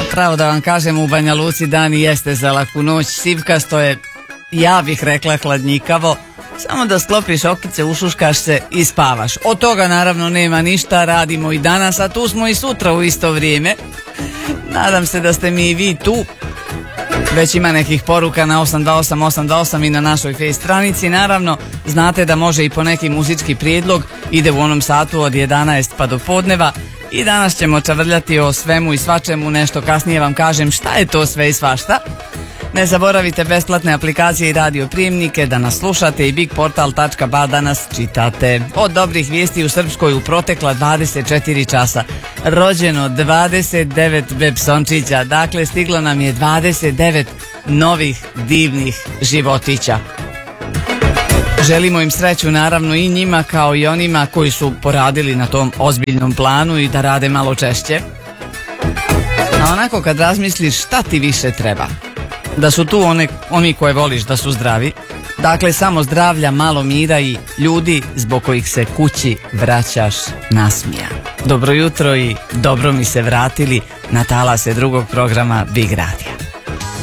Pravo da vam kažem, u Banja Luci dan i jeste za laku noć. Sivkasto je, ja bih rekla, hladnjikavo. Samo da sklopiš okice, ušuškaš se i spavaš. Od toga naravno nema ništa, radimo i danas, a tu smo i sutra u isto vrijeme. Nadam se da ste mi i vi tu. Već ima nekih poruka na 828828 i na našoj face stranici. Naravno, znate da može i po neki muzički prijedlog. Ide u onom satu od 11 pa do podneva. I danas ćemo čavrljati o svemu i svačemu, nešto kasnije vam kažem šta je to sve i svašta. Ne zaboravite besplatne aplikacije i radio prijemnike da nas slušate i bigportal.ba da nas čitate. Od dobrih vijesti u Srpskoj u protekla 24 časa. Rođeno 29 bebsončića, dakle stiglo nam je 29 novih divnih životića. Želimo im sreću naravno i njima kao i onima koji su poradili na tom ozbiljnom planu i da rade malo češće. A onako kad razmisliš šta ti više treba? Da su tu oni koje voliš da su zdravi. Dakle, samo zdravlja, malo mira i ljudi zbog kojih se kući vraćaš nasmijan. Dobro jutro i dobro mi se vratili na talase drugog programa Big Radija.